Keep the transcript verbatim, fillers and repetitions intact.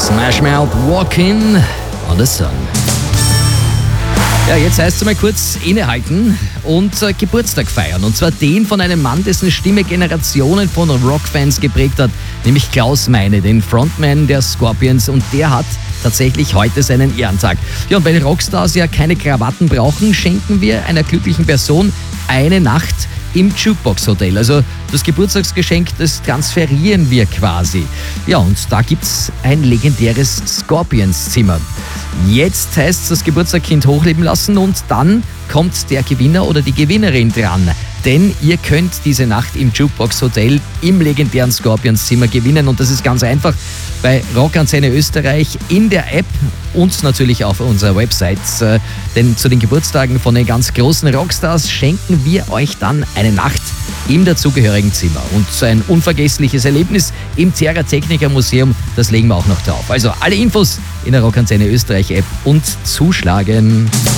Smash Mouth, Walking on the Sun. Ja, jetzt heißt es mal kurz innehalten und äh, Geburtstag feiern. Und zwar den von einem Mann, dessen Stimme Generationen von Rockfans geprägt hat, nämlich Klaus Meine, den Frontman der Scorpions. Und der hat tatsächlich heute seinen Ehrentag. Ja, und weil Rockstars ja keine Krawatten brauchen, schenken wir einer glücklichen Person eine Nacht im Jukebox Hotel. Also das Geburtstagsgeschenk, das transferieren wir quasi. Ja, und da gibt's ein legendäres Scorpions-Zimmer. Jetzt heißt es das Geburtstagskind hochleben lassen und dann kommt der Gewinner oder die Gewinnerin dran. Denn ihr könnt diese Nacht im Jukebox Hotel im legendären Scorpions Zimmer gewinnen. Und das ist ganz einfach bei Rockantenne Österreich in der App und natürlich auf unserer Website. Denn zu den Geburtstagen von den ganz großen Rockstars schenken wir euch dann eine Nacht im dazugehörigen Zimmer. Und so ein unvergessliches Erlebnis im Terra Technica Museum, das legen wir auch noch drauf. Also alle Infos in der Rockantenne Österreich App und zuschlagen.